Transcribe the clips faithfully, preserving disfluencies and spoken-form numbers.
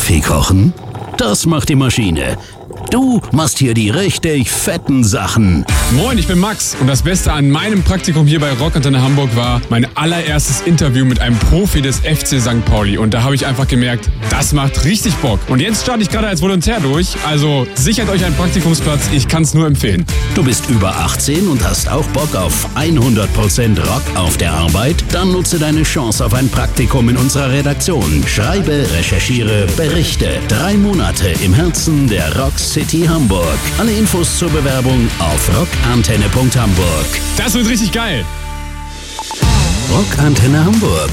Kaffee kochen? Das macht die Maschine. Du machst hier die richtig fetten Sachen. Moin, ich bin Max und das Beste an meinem Praktikum hier bei Rockantenne Hamburg war mein allererstes Interview mit einem Profi des F C Sankt Pauli. Und da habe ich einfach gemerkt, das macht richtig Bock. Und jetzt starte ich gerade als Volontär durch, also sichert euch einen Praktikumsplatz, ich kann es nur empfehlen. Du bist über achtzehn und hast auch Bock auf hundert Prozent Rock auf der Arbeit? Dann nutze deine Chance auf ein Praktikum in unserer Redaktion. Schreibe, recherchiere, berichte. Drei Monate im Herzen der Rock City Hamburg. Alle Infos zur Bewerbung auf rockantenne punkt hamburg. Das wird richtig geil. Rockantenne Hamburg.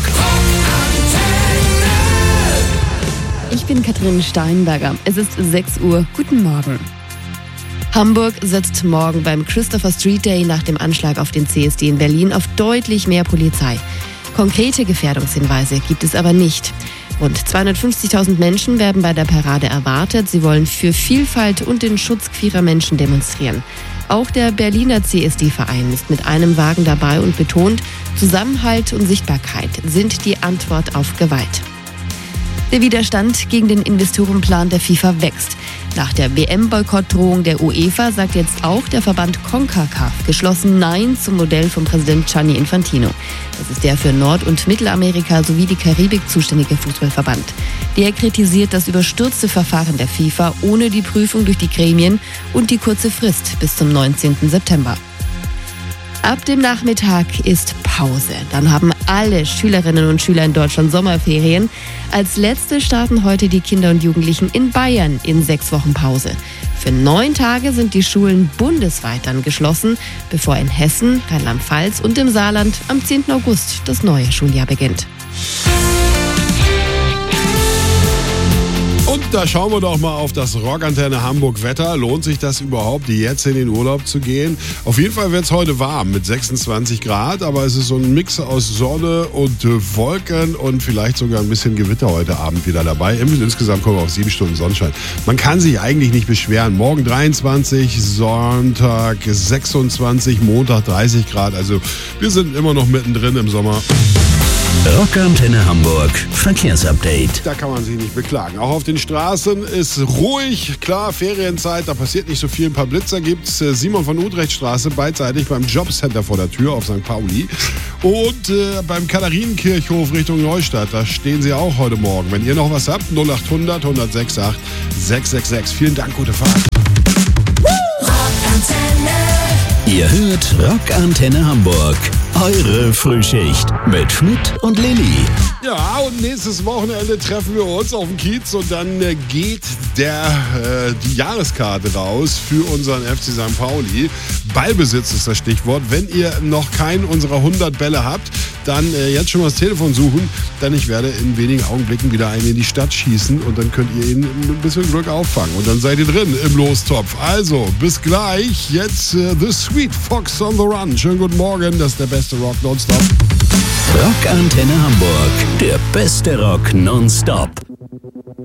Ich bin Katrin Steinberger. Es ist sechs Uhr. Guten Morgen. Hamburg setzt morgen beim Christopher Street Day nach dem Anschlag auf den C S D in Berlin auf deutlich mehr Polizei. Konkrete Gefährdungshinweise gibt es aber nicht. Rund zweihundertfünfzigtausend Menschen werden bei der Parade erwartet. Sie wollen für Vielfalt und den Schutz queerer Menschen demonstrieren. Auch der Berliner C S D-Verein ist mit einem Wagen dabei und betont, Zusammenhalt und Sichtbarkeit sind die Antwort auf Gewalt. Der Widerstand gegen den Investorenplan der FIFA wächst. Nach der W M-Boykottdrohung der UEFA sagt jetzt auch der Verband CONCACAF geschlossen Nein zum Modell von Präsident Gianni Infantino. Das ist der für Nord- und Mittelamerika sowie die Karibik zuständige Fußballverband. Der kritisiert das überstürzte Verfahren der FIFA ohne die Prüfung durch die Gremien und die kurze Frist bis zum neunzehnten September. Ab dem Nachmittag ist Pause. Dann haben alle Schülerinnen und Schüler in Deutschland Sommerferien. Als letzte starten heute die Kinder und Jugendlichen in Bayern in sechs Wochen Pause. Für neun Tage sind die Schulen bundesweit dann geschlossen, bevor in Hessen, Rheinland-Pfalz und im Saarland am zehnten August das neue Schuljahr beginnt. Und da schauen wir doch mal auf das Rockantenne Hamburg Wetter. Lohnt sich das überhaupt, jetzt in den Urlaub zu gehen? Auf jeden Fall wird es heute warm mit sechsundzwanzig Grad, aber es ist so ein Mix aus Sonne und äh, Wolken und vielleicht sogar ein bisschen Gewitter heute Abend wieder dabei. Insgesamt kommen wir auf sieben Stunden Sonnenschein. Man kann sich eigentlich nicht beschweren. Morgen dreiundzwanzig, Sonntag sechsundzwanzig, Montag dreißig Grad. Also wir sind immer noch mittendrin im Sommer. Rockantenne Hamburg Verkehrsupdate. Da kann man sich nicht beklagen. Auch auf den Straßen ist ruhig. Klar, Ferienzeit, da passiert nicht so viel. Ein paar Blitzer gibt's. Simon von Utrecht Straße beidseitig beim Jobcenter vor der Tür auf Sankt Pauli. Und äh, beim Katharinenkirchhof Richtung Neustadt, da stehen sie auch heute Morgen. Wenn ihr noch was habt, null acht hundert, hundertsechsundachtzig, sechshundertsechsundsechzig. Vielen Dank, gute Fahrt. Ihr hört Rockantenne Hamburg. Eure Frühschicht mit Schmidt und Lilly. Ja, und nächstes Wochenende treffen wir uns auf dem Kiez und dann äh, geht der, äh, die Jahreskarte raus für unseren F C Sankt Pauli. Ballbesitz ist das Stichwort. Wenn ihr noch keinen unserer hundert Bälle habt, dann äh, jetzt schon mal das Telefon suchen, denn ich werde in wenigen Augenblicken wieder einen in die Stadt schießen und dann könnt ihr ihn ein bisschen Glück auffangen und dann seid ihr drin im Lostopf. Also, bis gleich. Jetzt äh, The Sweet Fox on the Run. Schönen guten Morgen, das ist der beste Rock nonstop. Rockantenne Hamburg, der beste Rock nonstop.